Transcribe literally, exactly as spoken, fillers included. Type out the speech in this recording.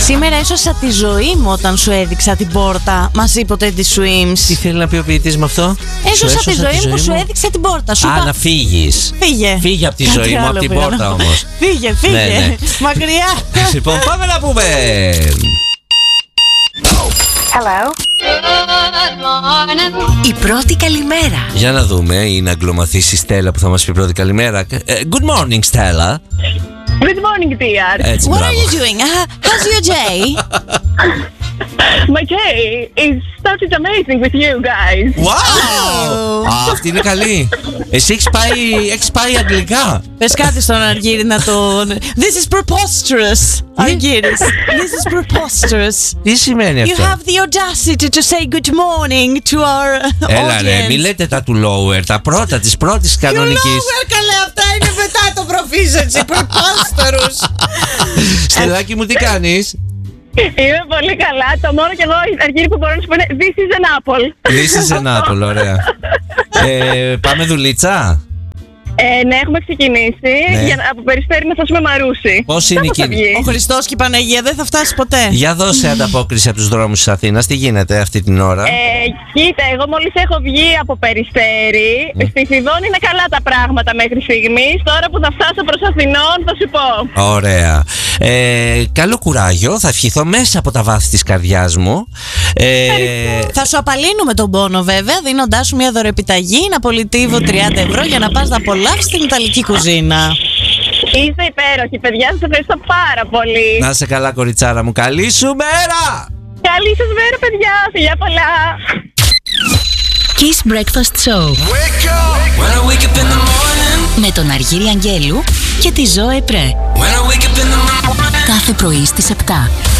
Σήμερα έσωσα τη ζωή μου όταν σου έδειξα την πόρτα. Μας είπε ο Teddy Swims. Τι θέλει να πει ο ποιητής με αυτό? Έσωσα τη ζωή μου που σου έδειξε την πόρτα. Σου Α, είπα... να φύγεις. Φύγε. Φύγε από τη Κάτι ζωή μου, από άλλο την πήγα πόρτα να- όμως. Φύγε, φύγε. Ναι, ναι. Μακριά. Λοιπόν, πάμε να πούμε. Hello. Η πρώτη καλημέρα. Για να δούμε, είναι αγγλομαθής η Στέλλα που θα μας πει πρώτη καλημέρα. Ε, Good morning, Stella. Good morning, dear. Έτσι, What are μπράβο. you doing? Uh, how's your day? My day is started amazing with you guys. Wow! Α, αυτή είναι καλή. Εσύ έχεις πάει, έχεις πάει αγγλικά. Πες κάτι στον Αργύρη να τον... This is preposterous, Αργύρης. This is preposterous. Τι σημαίνει You αυτό? have the audacity to say good morning to our Έλα audience. ρε, μη λέτε τα του lower, τα πρώτα της πρώτης κανονικής. lower, καλέ, αυτά είναι μετά το proficiency, preposterous. Στελάκι μου, τι κάνεις? Είμαι πολύ καλά. Το μόνο και εγώ Αργύρη που μπορώ να σου πω είναι This is an apple. Λύσεις ένα άπολο, ωραία. ε, Πάμε δουλίτσα. Ε, ναι, έχουμε ξεκινήσει. Ναι. Για, να- από Περιστέρι να φτάσουμε Μαρούσι. Πώς είναι η Κάπου θα κίνηση? βγει. Ο Χριστός και η Παναγία δεν θα φτάσει ποτέ. Για δώσε ανταπόκριση από τους δρόμους της Αθήνας. Τι γίνεται αυτή την ώρα? Ε, κοίτα, εγώ μόλις έχω βγει από Περιστέρι. Στη Θηδόνη είναι καλά τα πράγματα μέχρι στιγμής. Τώρα που θα φτάσω προς Αθηνών θα σου πω. Ωραία. Ε, καλό κουράγιο. Θα ευχηθώ μέσα από τα βάθη της καρδιάς μου. Ε, Θα σου απαλύνουμε τον πόνο βέβαια, δίνοντάς σου μια δωρεπιταγή, ένα πολιτίβο τριάντα ευρώ για να πας να απολαύσεις την Ιταλική κουζίνα. Είστε υπέροχοι, παιδιά. Σας ευχαριστώ πάρα πολύ. να είσαι καλά, κοριτσάρα μου. Καλή σου μέρα! Καλή σας μέρα, παιδιά. Φιλιά πολλά. Kiss Breakfast Show. When I wake up in the morning, Με τον Αργύρη Αγγέλου και τη Ζώε Πρέ. when I wake up in the morning. Κάθε πρωί στις επτά.